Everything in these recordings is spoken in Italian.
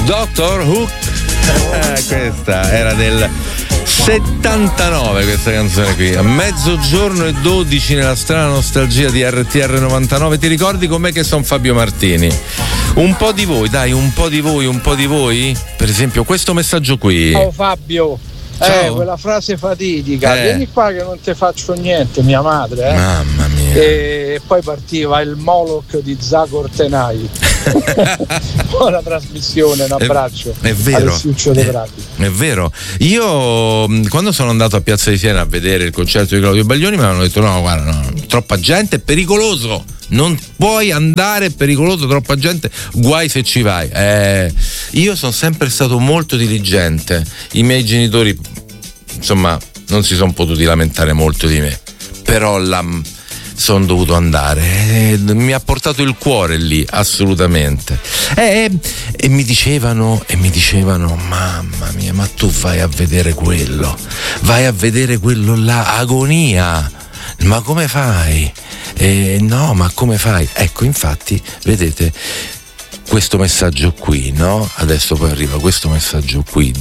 Dr. Hook. Questa era del 79, questa canzone qui. A mezzogiorno e 12 nella strana nostalgia di RTR 99. Ti ricordi com'è che sono Fabio Martini? Un po' di voi, dai, un po' di voi. Per esempio questo messaggio qui. Ciao Fabio. Quella frase fatidica. Vieni qua che non ti faccio niente, mia madre. Mamma mia. E poi partiva il Moloch di Zagor Tenai. Buona trasmissione, un abbraccio. È vero. Alessiuccio De Prati. È vero. Io quando sono andato a Piazza di Siena a vedere il concerto di Claudio Baglioni mi hanno detto no, guarda, no, troppa gente, è pericoloso. Non puoi andare, è pericoloso, troppa gente, guai se ci vai. Io sono sempre stato molto diligente. I miei genitori, insomma, non si sono potuti lamentare molto di me, però sono dovuto andare. Mi ha portato il cuore lì, assolutamente. E mi dicevano, mamma mia, ma tu vai a vedere quello là, agonia. Ma come fai? No, ma come fai? Ecco, infatti, vedete questo messaggio qui, no? Adesso poi arriva questo messaggio qui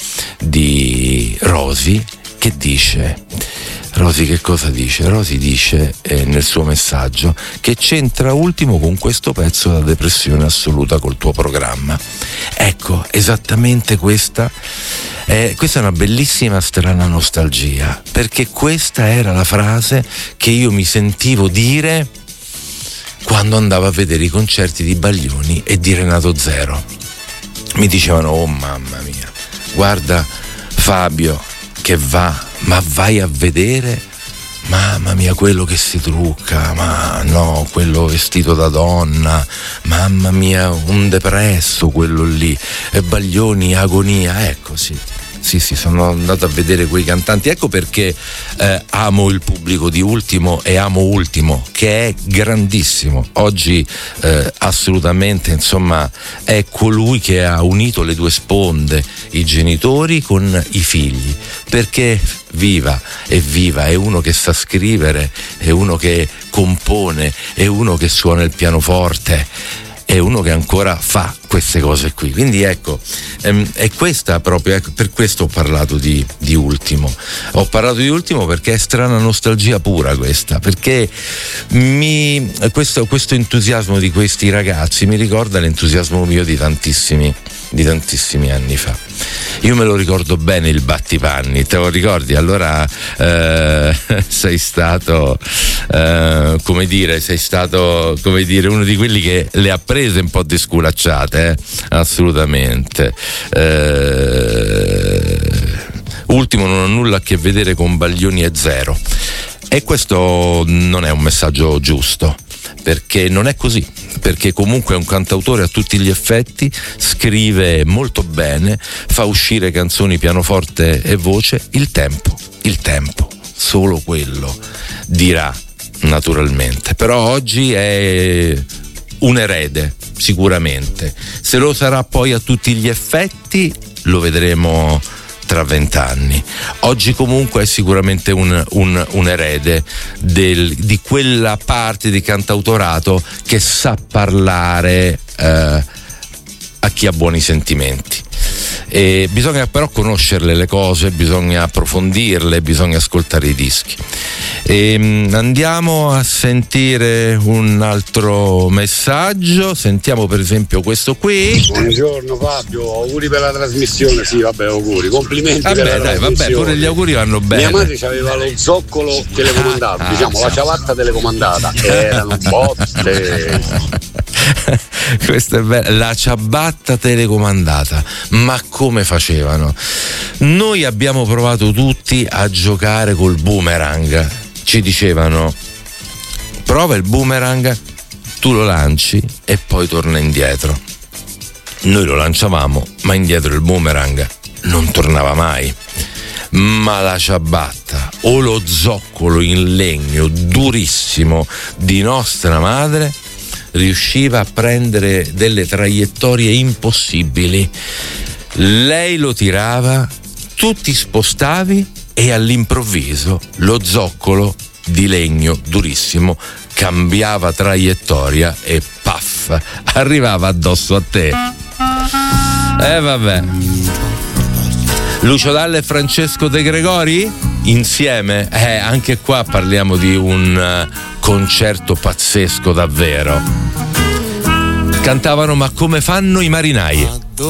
di Rosy che dice. Rosy che cosa dice? Rosy dice nel suo messaggio che c'entra ultimo con questo pezzo la depressione assoluta col tuo programma. Ecco, esattamente questa è una bellissima strana nostalgia, perché questa era la frase che io mi sentivo dire quando andavo a vedere i concerti di Baglioni e di Renato Zero. Mi dicevano: oh mamma mia, guarda Fabio che ma vai a vedere, mamma mia, quello che si trucca, ma no, quello vestito da donna, mamma mia, un depresso quello lì, e Baglioni agonia. Ecco, sì, sono andato a vedere quei cantanti. Ecco perché amo il pubblico di Ultimo e amo Ultimo, che è grandissimo oggi, assolutamente, insomma, è colui che ha unito le due sponde, i genitori con i figli, perché viva, è uno che sa scrivere, è uno che compone, è uno che suona il pianoforte, è uno che ancora fa queste cose qui. Quindi ecco, è questa proprio, ecco, per questo ho parlato di Ultimo. Ho parlato di Ultimo perché è strana nostalgia pura questa, perché questo entusiasmo di questi ragazzi mi ricorda l'entusiasmo mio di tantissimi anni fa. Io me lo ricordo bene il battipanni, te lo ricordi? Allora sei stato uno di quelli che le ha prese un po' di sculacciate, assolutamente. Ultimo non ha nulla a che vedere con Baglioni e Zero, e questo non è un messaggio giusto, perché non è così, perché comunque è un cantautore a tutti gli effetti, scrive molto bene, fa uscire canzoni, pianoforte e voce. Il tempo, solo quello dirà, naturalmente. Però oggi è un erede, sicuramente. Se lo sarà poi a tutti gli effetti, lo vedremo tra 20 anni. Oggi comunque è sicuramente un erede di quella parte di cantautorato che sa parlare a chi ha buoni sentimenti. E bisogna però conoscerle le cose, bisogna approfondirle, bisogna ascoltare i dischi. Andiamo a sentire un altro messaggio. Sentiamo per esempio questo qui. Buongiorno Fabio, auguri per la trasmissione. Sì, vabbè, auguri, complimenti. Vabbè, pure gli auguri vanno bene. Mia madre aveva lo zoccolo telecomandato, diciamo la ciabatta telecomandata, erano botte. Questa è bella, la ciabatta telecomandata. Ma come facevano? Noi abbiamo provato tutti a giocare col boomerang. Ci dicevano: prova il boomerang, tu lo lanci e poi torna indietro. Noi lo lanciavamo, ma indietro il boomerang non tornava mai. Ma la ciabatta o lo zoccolo in legno durissimo di nostra madre riusciva a prendere delle traiettorie impossibili. Lei lo tirava, tu ti spostavi e all'improvviso lo zoccolo di legno durissimo cambiava traiettoria e paf, arrivava addosso a te. Vabbè. Lucio Dalla e Francesco De Gregori insieme? Anche qua parliamo di un concerto pazzesco davvero. Cantavano Ma come fanno i marinai.